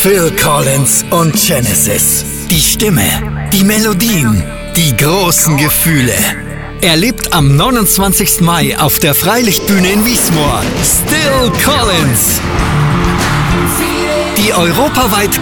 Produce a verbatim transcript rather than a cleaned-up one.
Phil Collins und Genesis. Die Stimme, die Melodien, die großen Gefühle. Erlebt am neunundzwanzigsten Mai auf der Freilichtbühne in Wiesmoor Still Collins. Die europaweit